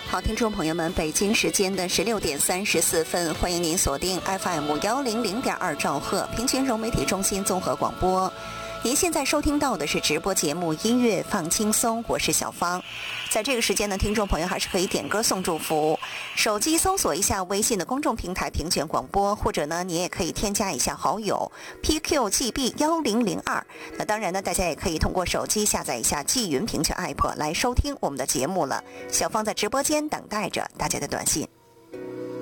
好，听众朋友们，北京时间的16:34，欢迎您锁定 FM100.2兆赫平均融媒体中心综合广播。您现在收听到的是直播节目《音乐放轻松》，我是小芳。在这个时间呢，听众朋友还是可以点歌送祝福。手机搜索一下微信的公众平台平权广播，或者呢，你也可以添加一下好友 PQGB1002。那当然呢，大家也可以通过手机下载一下纪云平权 app 来收听我们的节目了。小芳在直播间等待着大家的短信。